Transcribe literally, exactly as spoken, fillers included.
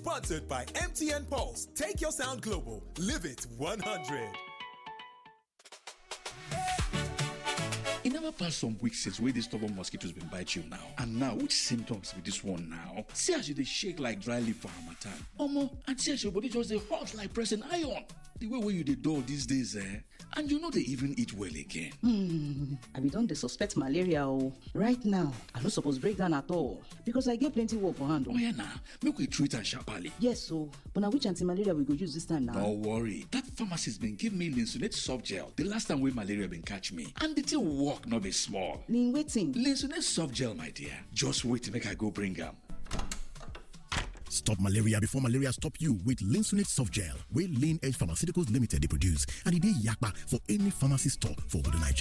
Sponsored by M T N Pulse. Take your sound global. Live it one hundred. It never passed some weeks since where this stubborn mosquitoes been bite you now. And now, which symptoms with this one now? See as you they shake like dry leaf for harmattan. Omo, and see as your body just they hot like pressing iron. The way where you dey dull these days, eh? And you know they even eat well again. Hmm, I be don dey suspect malaria oh. Right now, I no suppose break down at all because I get plenty work for hand. Oh yeah, nah. Make we treat and sharply. Yes, so but now which anti-malaria we go use this time now? Don't worry. That pharmacist been give me Linsunate soft gel the last time when malaria been catch me. And the thing work not be small. Lin waiting. Linsunate soft gel, my dear. Just wait to make I go bring them. Stop malaria before malaria stop you with Linsunate soft gel, where Lean Edge Pharmaceuticals Limited they produce, and it is yakba for any pharmacy store for Nigeria.